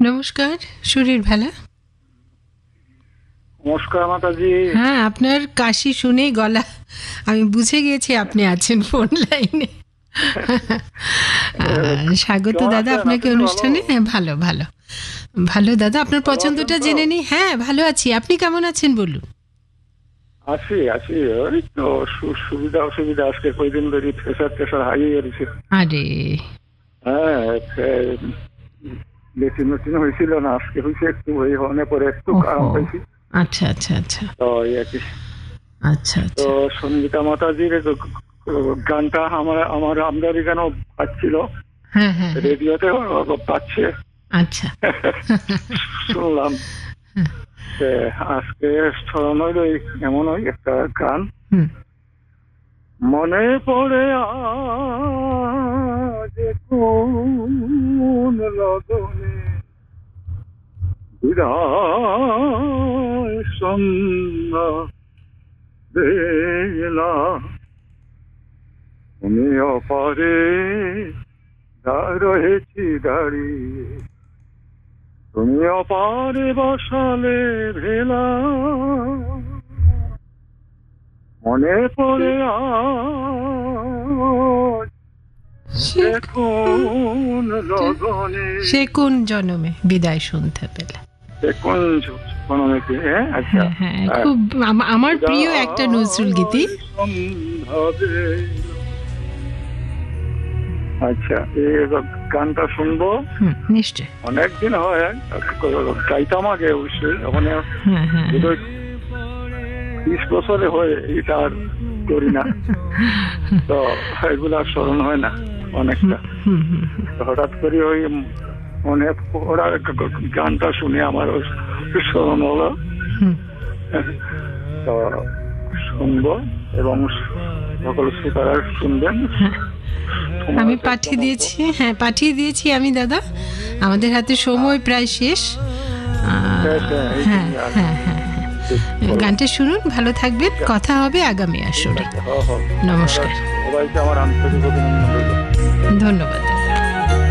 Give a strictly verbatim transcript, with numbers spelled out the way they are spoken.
নমস্কার, শরীর ভালো? নমস্কার মাতাজি। হ্যাঁ, আপনার কাশি শুনেই গলা আমি বুঝে গেছি আপনি আছেন ফোন লাইনে। স্বাগত দাদা আপনাকে অনুষ্ঠানে। হ্যাঁ, ভালো ভালো ভালো দাদা, আপনার পছন্দটা জেনে নিই। হ্যাঁ, ভালো আছি, আপনি কেমন আছেন বলুন? আছি আছি ওই তো সুবিধা অসুবিধা। আজকে কয়েকদিন ধরে প্রেশার টেশার হাই হয়ে গেছে। আরে হ্যাঁ, বেশি মেশিন হয়েছিল না, আজকে হয়েছে একটু, ওই হনে পরে একটু আরাম পাইছি। আচ্ছা আচ্ছা আচ্ছা তো আর কি। আচ্ছা তো আচ্ছা সঙ্গীতা মাতাজির গানটা আমার আমার আমদানি কেন পাচ্ছিল, হ্যাঁ হ্যাঁ রেডিওতে পাচ্ছে, আচ্ছা শুনলাম। আজকে স্মরণ হইল এমন ওই একটা গান, মনে পড়ে আজ কোন লগনে বিদায় সন্ধ্যা বেলা, তুমি অপারে রয়েছি দাঁড়িয়ে, তুমি অপারে বসালে ভেলা, মনে পড়ে সে কোন লগনে, সে কোন জন্মে বিদায় শুনতে পেলে। কোন জন্মে? আচ্ছা, হ্যাঁ, খুব আম- আমার প্রিয় একটা নজরুল গীতি। আচ্ছা, এই গানটা শুনবো নিশ্চয়। অনেকদিন হয় গাইতাম আগে, অবশ্যই ওখানে বিশ বছরে হয়, এটা আর করি না, তো এগুলা স্মরণ হয় না অনেকটা। হঠাৎ করে ওই মনে ওরা গানটা শুনে আমার স্মরণ হলো, তো শুনবো এবং সকল শ্রোতারা শুনবেন। আমি পাঠিয়ে দিয়েছি, হ্যাঁ পাঠিয়ে দিয়েছি আমি দাদা, আমাদের হাতে সময় প্রায় শেষ। হ্যাঁ হ্যাঁ হ্যাঁ গানটা শুনুন, ভালো থাকবেন, কথা হবে আগামী আসরে। নমস্কার, সবাইকে আমার আন্তরিক অভিনন্দন। ধন্যবাদ।